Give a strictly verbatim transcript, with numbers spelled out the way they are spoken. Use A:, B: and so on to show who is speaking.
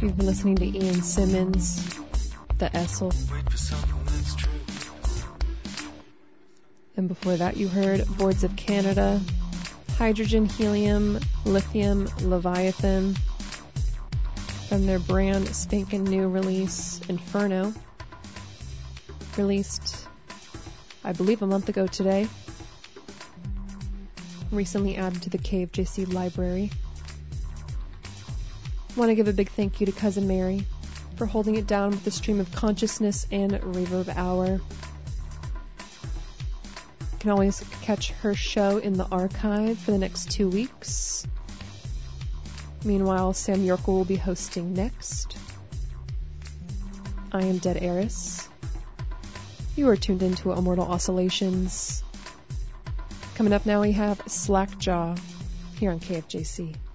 A: You've been listening to Ian Simmons, The Essel. And before that you heard Boards of Canada, Hydrogen, Helium, Lithium, Leviathan, from their brand spanking new release, Inferno, released, I believe, a month ago today, recently added to the K F J C library. Want to give a big thank you to Cousin Mary for holding it down with the stream of consciousness and Reverb Hour. You can always catch her show in the archive for the next two weeks. Meanwhile, Sam Yorko will be hosting next. I am Dead Eris. You are tuned into Immortal Oscillations. Coming up now we have Slackjaw here on K F J C.